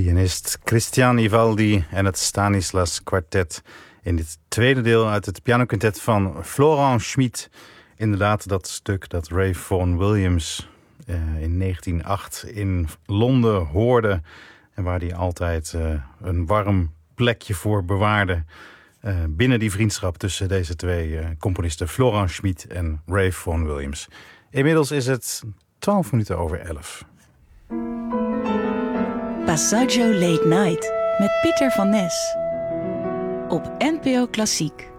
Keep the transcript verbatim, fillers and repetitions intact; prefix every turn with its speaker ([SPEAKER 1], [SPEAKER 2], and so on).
[SPEAKER 1] Pianist Christian Ivaldi en het Stanislas Quartet in dit tweede deel uit het pianoquintet van Florent Schmidt. Inderdaad, dat stuk dat Ray Vaughan Williams uh, in negentien nul acht in Londen hoorde en waar hij altijd uh, een warm plekje voor bewaarde uh, binnen die vriendschap tussen deze twee uh, componisten Florent Schmidt en Ray Vaughan Williams. Inmiddels is het twaalf minuten over elf.
[SPEAKER 2] Passaggio Late Night met Pieter van Nes op N P O Klassiek.